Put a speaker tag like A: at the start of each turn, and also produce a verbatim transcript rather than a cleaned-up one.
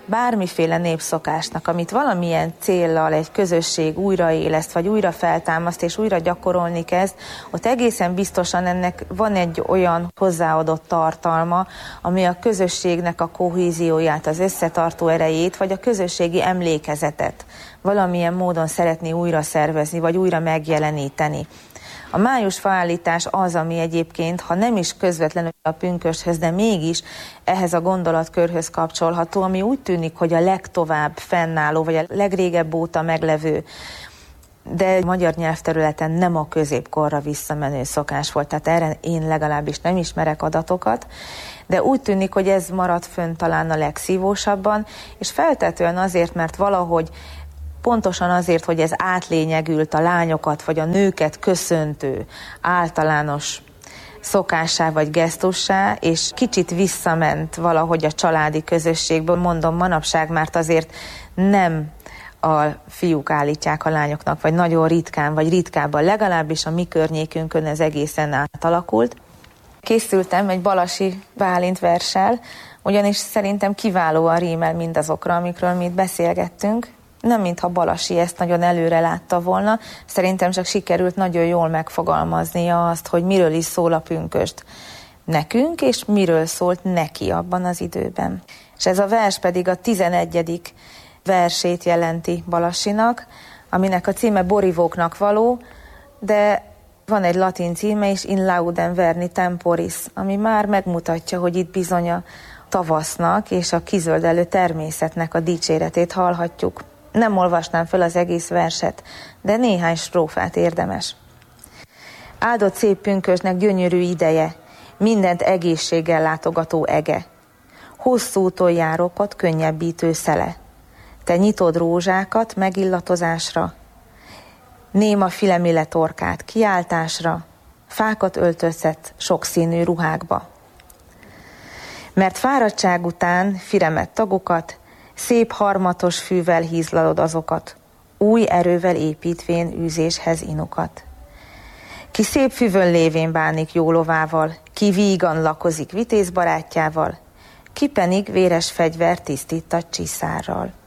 A: bármiféle népszokásnak, amit valamilyen céllal egy közösség újraéleszt, vagy újra feltámaszt, és újra gyakorolni kezd, ott egészen biztosan ennek van egy olyan hozzáadott tartalma, ami a közösségnek a kohézióját, az összetartó erejét, vagy a közösségi emlékezetet valamilyen módon szeretné újra szervezni, vagy újra megjeleníteni. A május faállítás az, ami egyébként, ha nem is közvetlenül a pünkösthöz, de mégis ehhez a gondolatkörhöz kapcsolható, ami úgy tűnik, hogy a legtovább fennálló, vagy a legrégebb óta meglevő, de magyar nyelvterületen nem a középkorra visszamenő szokás volt, tehát erre én legalábbis nem ismerek adatokat, de úgy tűnik, hogy ez maradt fönn talán a legszívósabban, és feltetően azért, mert valahogy pontosan azért, hogy ez átlényegült a lányokat vagy a nőket köszöntő általános szokássá vagy gesztussá, és kicsit visszament valahogy a családi közösségből, mondom manapság, mert azért nem a fiúk állítják a lányoknak, vagy nagyon ritkán, vagy ritkábban, legalábbis a mi környékünkön ez egészen átalakult. Készültem egy Balasi Bálint verssel, ugyanis szerintem kiválóan rímel mindazokra, amikről mi itt beszélgettünk. Nem mintha Balasi ezt nagyon előre látta volna, szerintem csak sikerült nagyon jól megfogalmaznia azt, hogy miről is szól a pünkösd nekünk, és miről szólt neki abban az időben. És ez a vers pedig a tizenegyedik versét jelenti Balasinak, aminek a címe Borivóknak való, de van egy latin címe is, In laudem verni temporis, ami már megmutatja, hogy itt bizony a tavasznak és a kizöldelő természetnek a dicséretét hallhatjuk. Nem olvasnám föl az egész verset, de néhány strófát érdemes. Áldott szép pünkösdnek gyönyörű ideje, mindent egészséggel látogató ege. Hosszú úton járókat könnyebbítő szele. Te nyitod rózsákat megillatozásra, néma filemile torkát kiáltásra, fákat öltöztet sokszínű ruhákba. Mert fáradtság után firemett tagokat, szép harmatos fűvel hízlalod azokat, új erővel építvén űzéshez inukat. Ki szép füvön lévén bánik jó lovával, ki vígan lakozik vitéz barátjával, ki pedig véres fegyver tisztítat csiszárral.